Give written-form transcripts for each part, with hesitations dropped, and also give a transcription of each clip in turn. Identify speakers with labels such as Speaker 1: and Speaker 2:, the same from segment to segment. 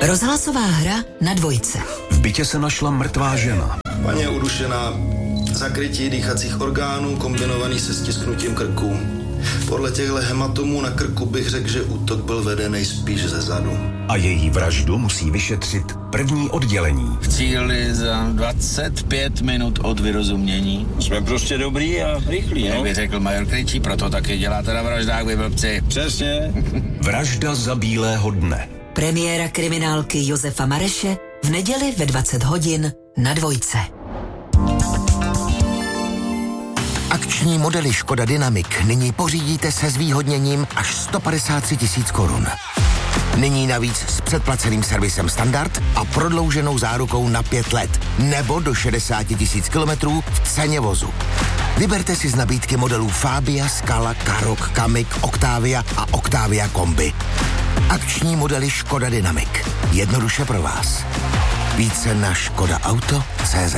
Speaker 1: Rozhlasová hra na Dvojce.
Speaker 2: V bytě se našla mrtvá žena.
Speaker 3: Paní je udušená, zakrytí dýchacích orgánů kombinovaný se stisknutím krku. Podle těchto hematomů na krku bych řekl, že útok byl vedený spíš ze zadu.
Speaker 2: A její vraždu musí vyšetřit první oddělení.
Speaker 4: V cíli za 25 minut od vyrozumění.
Speaker 5: Jsme prostě dobrý a rychlí,
Speaker 4: Jak by řekl major Kryčí, proto taky děláte na vraždách, vy blbci.
Speaker 5: Přesně.
Speaker 2: Vražda za bílého dne.
Speaker 1: Premiéra kriminálky Josefa Mareše v neděli ve 20 hodin na Dvojce.
Speaker 6: Akční modely Škoda Dynamic nyní pořídíte se zvýhodněním až 153 000 korun. Nyní navíc s předplaceným servisem Standard a prodlouženou zárukou na 5 let nebo do 60 000 kilometrů v ceně vozu. Vyberte si z nabídky modelů Fabia, Scala, Karoq, Kamiq, Octavia a Octavia Kombi. Akční modely Škoda Dynamic. Jednoduše pro vás. Více na škodaauto.cz.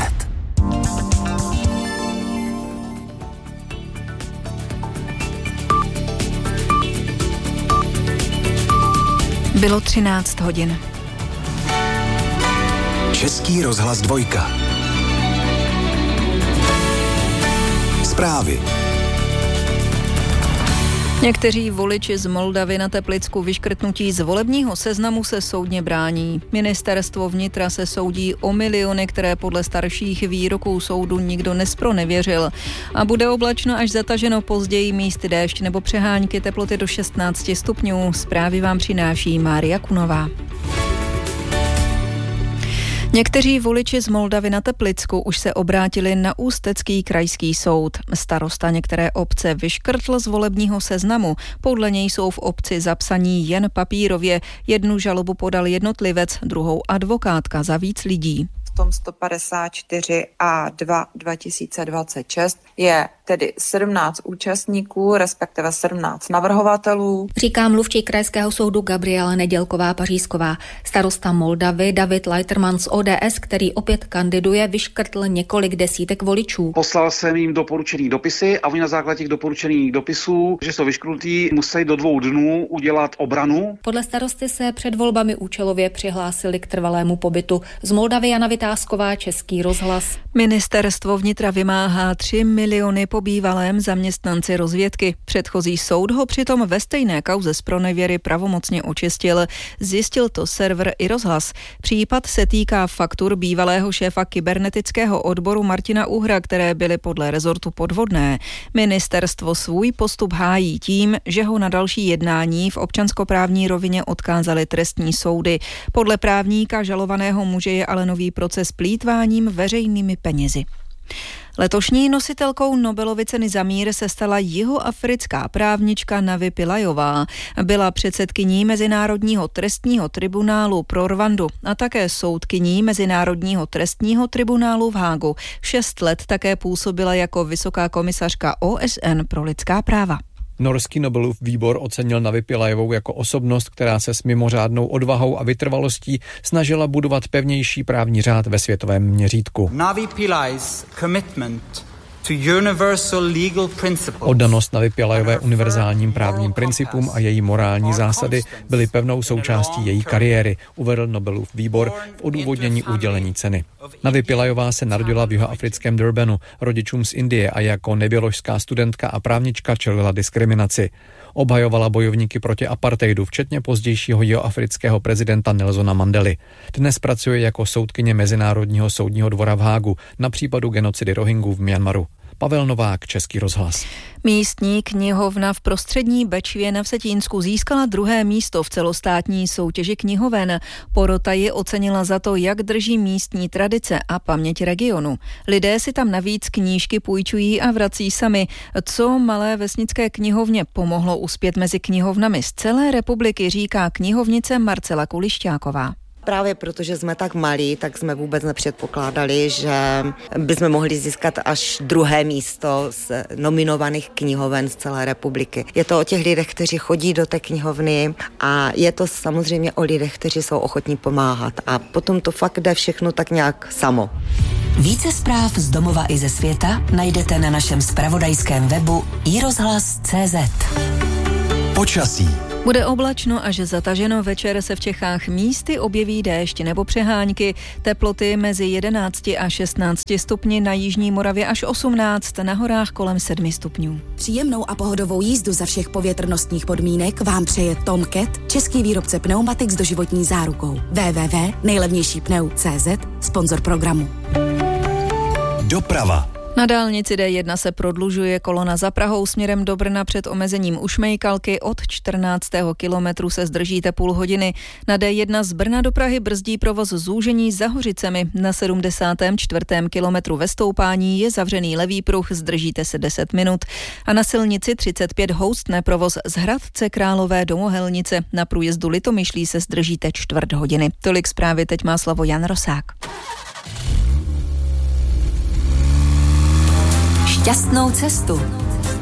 Speaker 7: Bylo 13 hodin.
Speaker 2: Český rozhlas Dvojka. Zprávy.
Speaker 7: Někteří voliči z Moldavy na Teplicku vyškrtnutí z volebního seznamu se soudně brání. Ministerstvo vnitra se soudí o miliony, které podle starších výroků soudu nikdo nespronevěřil. A bude oblačno až zataženo později, místy déšť nebo přehánky, teploty do 16 stupňů. Zprávy vám přináší Mária Kunová. Někteří voliči z Moldavy na Teplicku už se obrátili na Ústecký krajský soud. Starosta některé obce vyškrtl z volebního seznamu. Podle něj jsou v obci zapsaní jen papírově. Jednu žalobu podal jednotlivec, druhou advokátka za víc lidí.
Speaker 8: V tom 154 a 2 2026 je tedy 17 účastníků, respektive 17 navrhovatelů.
Speaker 9: Říká mluvčí krajského soudu Gabriela Nedělková-Pařízková. Starosta Moldavy David Leiterman z ODS, který opět kandiduje, vyškrtl několik desítek voličů.
Speaker 10: Poslal jsem jim doporučený dopisy a oni na základě těch doporučených dopisů, že jsou vyškrtnutí, musí do 2 dnů udělat obranu.
Speaker 9: Podle starosty se před volbami účelově přihlásili k trvalému pobytu. Z Moldavy Jana Vytázková, Český rozhlas.
Speaker 7: Ministerstvo vnitra vymáhá 3 miliony po bývalém zaměstnanci rozvědky. Předchozí soud ho přitom ve stejné kauze zpronevěry pravomocně očistil. Zjistil to server i rozhlas. Případ se týká faktur bývalého šéfa kybernetického odboru Martina Uhra, které byly podle rezortu podvodné. Ministerstvo svůj postup hájí tím, že ho na další jednání v občanskoprávní rovině odkázaly trestní soudy. Podle právníka žalovaného muže je ale nový proces plýtváním veřejnými penězi. Letošní nositelkou Nobelovy ceny za mír se stala jihoafrická právnička Navi Pillajová. Byla předsedkyní Mezinárodního trestního tribunálu pro Rwandu a také soudkyní Mezinárodního trestního tribunálu v Hágu. 6 let také působila jako vysoká komisařka OSN pro lidská práva.
Speaker 11: Norský Nobelův výbor ocenil Navi Pillajovou jako osobnost, která se s mimořádnou odvahou a vytrvalostí snažila budovat pevnější právní řád ve světovém měřítku.
Speaker 12: Navi Pillaj's commitment to universal legal principles.
Speaker 11: Oddanost Navi Pillajové univerzálním právním principům a její morální zásady byly pevnou součástí její kariéry, uvedl Nobelův výbor v odůvodnění udělení ceny. Navi Pillajová se narodila v jihoafrickém Durbanu, rodičům z Indie, a jako neběložská studentka a právnička čelila diskriminaci. Obhajovala bojovníky proti apartheidu, včetně pozdějšího jihoafrického prezidenta Nelsona Mandely. Dnes pracuje jako soudkyně Mezinárodního soudního dvora v Hágu na případu genocidy Rohingů v Myanmaru. Pavel Novák, Český rozhlas.
Speaker 7: Místní knihovna v Prostřední Bečvě na Vsetínsku získala 2. místo v celostátní soutěži knihoven. Porota ji ocenila za to, jak drží místní tradice a paměť regionu. Lidé si tam navíc knížky půjčují a vrací sami. Co malé vesnické knihovně pomohlo uspět mezi knihovnami z celé republiky, říká knihovnice Marcela Kulišťáková.
Speaker 13: Právě protože jsme tak malí, tak jsme vůbec nepředpokládali, že bychom mohli získat až 2. místo z nominovaných knihoven z celé republiky. Je to o těch lidech, kteří chodí do té knihovny a je to samozřejmě o lidech, kteří jsou ochotní pomáhat. A potom to fakt jde všechno tak nějak samo.
Speaker 1: Více zpráv z domova i ze světa najdete na našem zpravodajském webu iRozhlas.cz.
Speaker 2: Počasí.
Speaker 7: Bude oblačno až zataženo, večer se v Čechách místy objeví déšť nebo přehánky. Teploty mezi 11 a 16 stupni, na jižní Moravě až 18, na horách kolem 7 stupňů.
Speaker 14: Příjemnou a pohodovou jízdu za všech povětrnostních podmínek vám přeje Tom Cat, český výrobce pneumatik s doživotní zárukou. www.nejlevnějšípneu.cz, sponzor programu.
Speaker 2: Doprava.
Speaker 7: Na dálnici D1 se prodlužuje kolona za Prahou směrem do Brna před omezením u Šmejkalky. Od 14. kilometru se zdržíte půl hodiny. Na D1 z Brna do Prahy brzdí provoz zúžení za Hořicemi. Na 74. kilometru ve stoupání je zavřený levý pruh, zdržíte se 10 minut. A na silnici 35 houstne provoz z Hradce Králové do Mohelnice. Na průjezdu Litomyšlí se zdržíte čtvrt hodiny. Tolik zprávy, teď má slovo Jan Rosák.
Speaker 1: Šťastnou cestu.